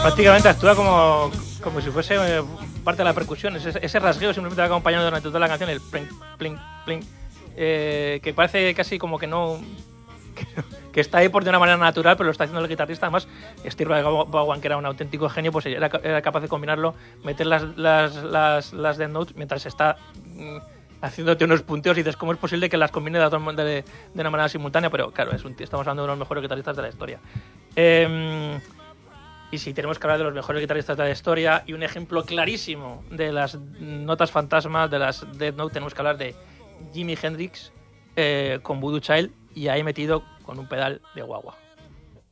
Prácticamente actúa como si fuese parte de la percusión. Ese rasgueo simplemente va acompañando durante toda la canción, el plink, plink, plink, que parece casi como que no... que está ahí por de una manera natural, pero lo está haciendo el guitarrista. Además, Steve Vaughan, que era un auténtico genio, pues era capaz de combinarlo, meter las dead notes mientras está haciéndote unos punteos y dices, ¿cómo es posible que las combine de una manera simultánea? Pero claro, estamos hablando de uno de los mejores guitarristas de la historia. Y si tenemos que hablar de los mejores guitarristas de la historia y un ejemplo clarísimo de las notas fantasmas, de las dead notes, tenemos que hablar de Jimi Hendrix con Voodoo Child, y ahí metido con un pedal de guagua.